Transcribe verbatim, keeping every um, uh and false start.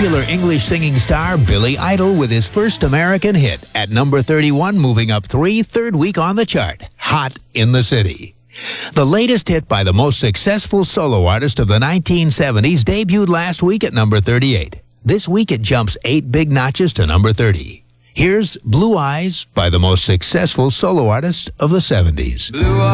popular English singing star Billy Idol with his first American hit at number thirty-one, moving up three, third week on the chart, Hot in the City. The latest hit by the most successful solo artist of the nineteen seventies debuted last week at number thirty-eight. This week it jumps eight big notches to number thirty. Here's Blue Eyes by the most successful solo artist of the seventies. Blue